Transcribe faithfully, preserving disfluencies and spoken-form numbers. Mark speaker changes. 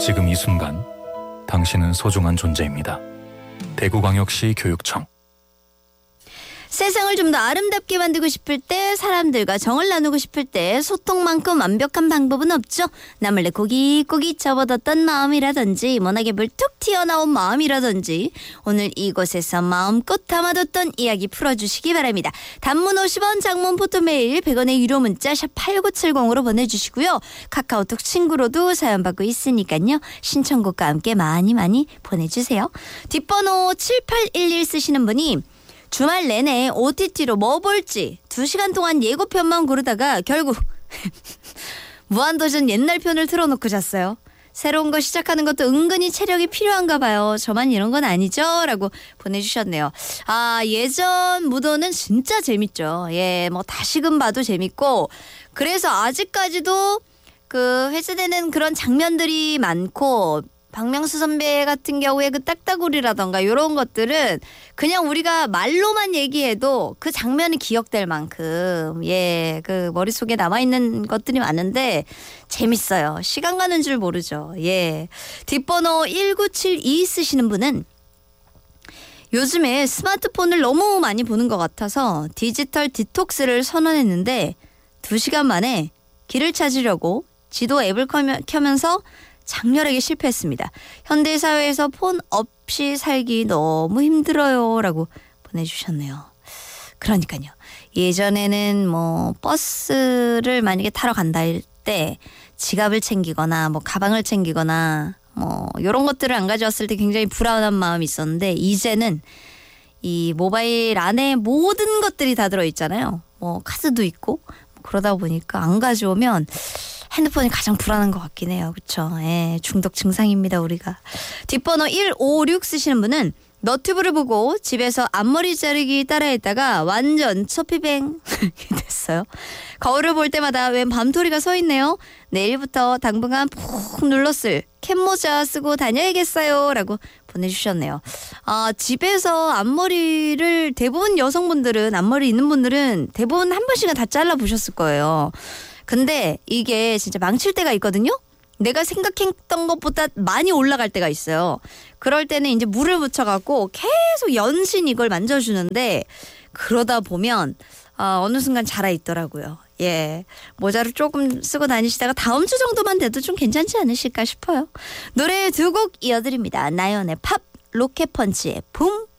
Speaker 1: 지금 이 순간 당신은 소중한 존재입니다. 대구광역시 교육청.
Speaker 2: 세상을 좀 더 아름답게 만들고 싶을 때, 사람들과 정을 나누고 싶을 때 소통만큼 완벽한 방법은 없죠. 나몰래 고깃고깃 접어뒀던 마음이라든지 모나게 물툭 튀어나온 마음이라든지 오늘 이곳에서 마음껏 담아뒀던 이야기 풀어주시기 바랍니다. 단문 오십 원, 장문 포토메일 백 원의 유료 문자 샵 팔구칠공으로 보내주시고요. 카카오톡 친구로도 사연 받고 있으니까요. 신청곡과 함께 많이 많이 보내주세요. 뒷번호 칠팔일일 쓰시는 분이 주말 내내 오티티로 뭐 볼지 두 시간 동안 예고편만 고르다가 결국 무한도전 옛날 편을 틀어놓고 잤어요. 새로운 거 시작하는 것도 은근히 체력이 필요한가 봐요. 저만 이런 건 아니죠? 라고 보내주셨네요. 아, 예전 무도는 진짜 재밌죠. 예, 뭐 다시금 봐도 재밌고, 그래서 아직까지도 그 회자되는 그런 장면들이 많고, 박명수 선배 같은 경우에 그 딱따구리라던가 이런 것들은 그냥 우리가 말로만 얘기해도 그 장면이 기억될 만큼 예, 그 머릿속에 남아있는 것들이 많은데 재밌어요. 시간 가는 줄 모르죠. 예. 뒷번호 일구칠이 쓰시는 분은 요즘에 스마트폰을 너무 많이 보는 것 같아서 디지털 디톡스를 선언했는데 두 시간 만에 길을 찾으려고 지도 앱을 켜면서 장렬하게 실패했습니다. 현대사회에서 폰 없이 살기 너무 힘들어요. 라고 보내주셨네요. 그러니까요. 예전에는 뭐 버스를 만약에 타러 간다 할 때 지갑을 챙기거나 뭐 가방을 챙기거나 뭐 이런 것들을 안 가져왔을 때 굉장히 불안한 마음이 있었는데 이제는 이 모바일 안에 모든 것들이 다 들어있잖아요. 뭐 카드도 있고 그러다 보니까 안 가져오면 핸드폰이 가장 불안한 것 같긴 해요. 그렇죠? 예, 중독 증상입니다, 우리가. 뒷번호 일오육 쓰시는 분은 너튜브를 보고 집에서 앞머리 자르기 따라했다가 완전 초피뱅 됐어요. 거울을 볼 때마다 웬 밤토리가 서 있네요. 내일부터 당분간 푹 눌렀을 캡모자 쓰고 다녀야겠어요. 라고 보내주셨네요. 아, 집에서 앞머리를 대부분 여성분들은 앞머리 있는 분들은 대부분 한 번씩은 다 잘라보셨을 거예요. 근데 이게 진짜 망칠 때가 있거든요. 내가 생각했던 것보다 많이 올라갈 때가 있어요. 그럴 때는 이제 물을 묻혀갖고 계속 연신 이걸 만져주는데 그러다 보면 어, 어느 순간 자라있더라고요. 예, 모자를 조금 쓰고 다니시다가 다음 주 정도만 돼도 좀 괜찮지 않으실까 싶어요. 노래 두 곡 이어드립니다. 나연의 팝, 로켓펀치의 붐.